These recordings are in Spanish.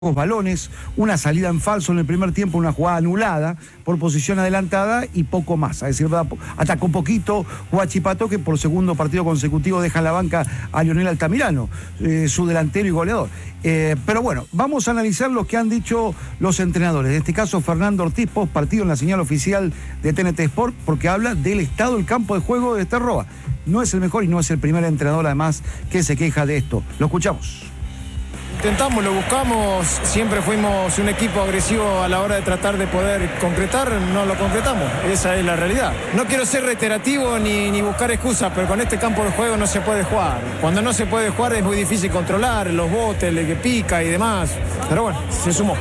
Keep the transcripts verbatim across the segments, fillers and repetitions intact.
balones, una salida en falso en el primer tiempo, una jugada anulada por posición adelantada y poco más. A decir verdad, atacó poquito Huachipato, que por segundo partido consecutivo deja en la banca a Lionel Altamirano, eh, su delantero y goleador. Eh, pero bueno, vamos a analizar lo que han dicho los entrenadores. En este caso, Fernando Ortiz, post partido en la señal oficial de T N T Sport, porque habla del estado del campo de juego de Esterroa. No es el mejor y no es el primer entrenador, además, que se queja de esto. Lo escuchamos. Intentamos, lo buscamos, siempre fuimos un equipo agresivo a la hora de tratar de poder concretar, no lo concretamos, esa es la realidad. No quiero ser reiterativo ni, ni buscar excusas, pero con este campo de juego no se puede jugar. Cuando no se puede jugar es muy difícil controlar, los botes, el que pica y demás, pero bueno, se sumó.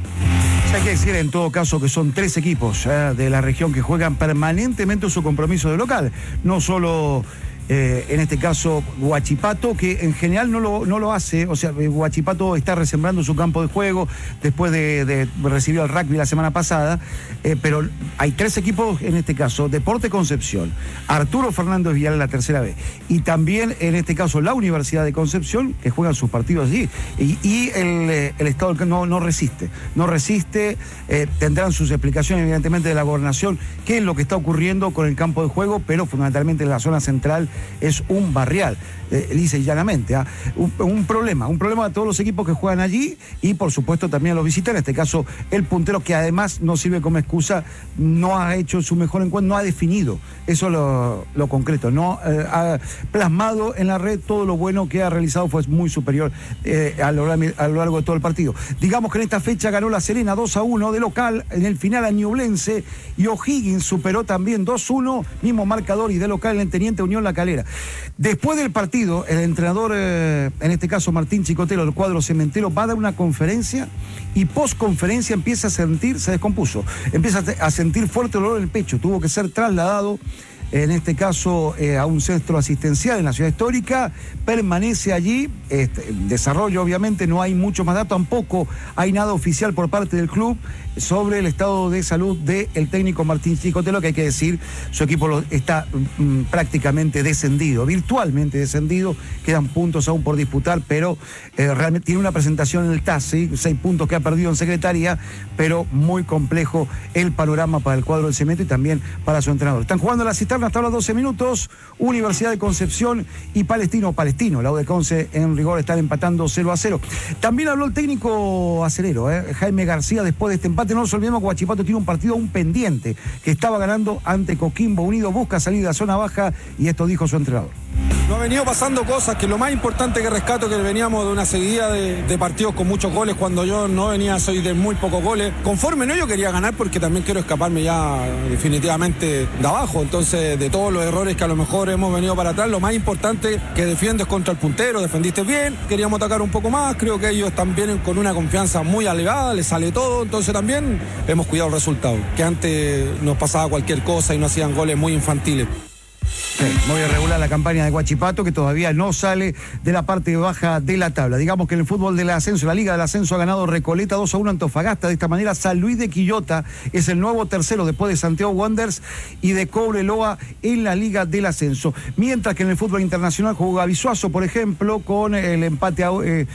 Hay que decir en todo caso que son tres equipos eh, de la región que juegan permanentemente su compromiso de local, no solo... Eh, en este caso Huachipato, que en general no lo, no lo hace, o sea, Huachipato está resembrando su campo de juego después de, de recibir al rugby la semana pasada, eh, pero hay tres equipos en este caso: Deporte Concepción, Arturo Fernández Villar la tercera vez, y también en este caso la Universidad de Concepción, que juegan sus partidos allí, y, y el, el Estado no, no resiste, no resiste, eh, tendrán sus explicaciones evidentemente de la gobernación, qué es lo que está ocurriendo con el campo de juego, pero fundamentalmente en la zona central es un barrial, eh, dice llanamente, ¿eh? un, un problema, un problema de todos los equipos que juegan allí y por supuesto también a los visitantes. En este caso el puntero, que además no sirve como excusa, no ha hecho su mejor encuentro, no ha definido, eso lo, lo concreto, no eh, ha plasmado en la red todo lo bueno que ha realizado, fue muy superior eh, a, lo, a lo largo de todo el partido. Digamos que en esta fecha ganó La Serena dos a uno de local, en el final a Ñublense, y O'Higgins superó también dos uno, mismo marcador, y de local en el Teniente Unión La Calera. Después del partido, el entrenador, eh, en este caso Martín Chicotelo, del cuadro cementero, va a dar una conferencia y post conferencia empieza a sentir, se descompuso, empieza a sentir fuerte dolor en el pecho, tuvo que ser trasladado, en este caso eh, a un centro asistencial en la ciudad histórica, permanece allí, este, desarrollo obviamente, no hay mucho más datos, tampoco hay nada oficial por parte del club sobre el estado de salud del técnico Martín Chicotelo, que hay que decir, su equipo lo, está mm, prácticamente descendido, virtualmente descendido, quedan puntos aún por disputar, pero eh, realmente tiene una presentación en el T A S, ¿sí? Seis puntos que ha perdido en Secretaría, pero muy complejo el panorama para el cuadro del Cemento y también para su entrenador. Están jugando la cisterna hasta los doce minutos, Universidad de Concepción y Palestino, Palestino, la U de Conce en rigor están empatando cero a cero. También habló el técnico acerero, eh, Jaime García, después de este empate. No nos olvidemos que Huachipato tiene un partido aún pendiente, que estaba ganando ante Coquimbo Unido, busca salir de la zona baja, y esto dijo su entrenador. Nos han venido pasando cosas que lo más importante que rescato, que veníamos de una seguida de, de partidos con muchos goles, cuando yo no venía, soy de muy pocos goles. Conforme no, yo quería ganar porque también quiero escaparme ya definitivamente de abajo. Entonces, de todos los errores que a lo mejor hemos venido para atrás, lo más importante que defiendes contra el puntero, defendiste bien, queríamos atacar un poco más, creo que ellos también con una confianza muy elevada, les sale todo, entonces también hemos cuidado el resultado, que antes nos pasaba cualquier cosa y no hacían goles muy infantiles. Sí, muy irregular la campaña de Huachipato, que todavía no sale de la parte baja de la tabla. Digamos que en el fútbol del ascenso, la Liga del Ascenso, ha ganado Recoleta dos a uno Antofagasta. De esta manera, San Luis de Quillota es el nuevo tercero después de Santiago Wanderers y de Cobreloa en la Liga del Ascenso. Mientras que en el fútbol internacional jugó Gavizuazo, por ejemplo, con el empate eh,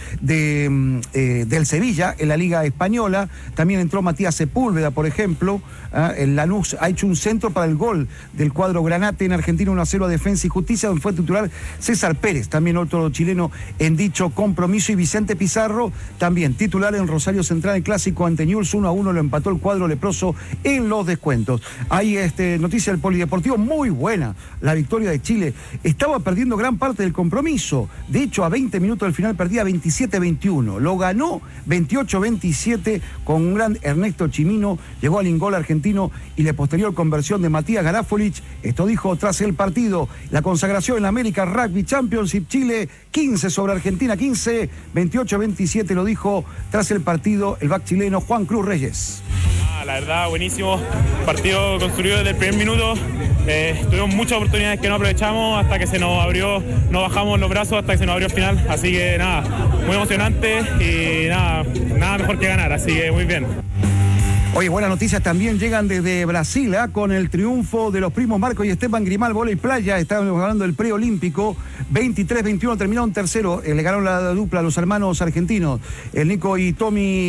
de, eh, del Sevilla en la Liga Española. También entró Matías Sepúlveda, por ejemplo. Eh, el Lanús ha hecho un centro para el gol del cuadro Granate en Argentina, uno a cero a Defensa y Justicia, donde fue titular César Pérez, también otro chileno en dicho compromiso, y Vicente Pizarro, también titular en Rosario Central, el clásico ante Newell's, uno a uno lo empató el cuadro leproso en los descuentos. Hay este, noticia del Polideportivo muy buena, la victoria de Chile. Estaba perdiendo gran parte del compromiso, de hecho a veinte minutos del final perdía veintisiete a veintiuno, lo ganó veintiocho a veintisiete con un gran Ernesto Chimino, llegó al ingol argentino y la posterior conversión de Matías Garafolich. Esto dijo tras el partido: la consagración en la América Rugby Championship, Chile quince sobre Argentina quince, veintiocho a veintisiete, lo dijo tras el partido el back chileno Juan Cruz Reyes. Ah, la verdad, buenísimo, partido construido desde el primer minuto, eh, tuvimos muchas oportunidades que no aprovechamos hasta que se nos abrió, no bajamos los brazos hasta que se nos abrió el final, así que nada, muy emocionante y nada, nada mejor que ganar, así que muy bien. Oye, buenas noticias también llegan desde Brasil, ¿eh? Con el triunfo de los primos Marco y Esteban Grimal, vóley playa. Estábamos hablando del preolímpico, veintitrés veintiuno, terminaron tercero. Eh, le ganaron la dupla a los hermanos argentinos, el Nico y Tommy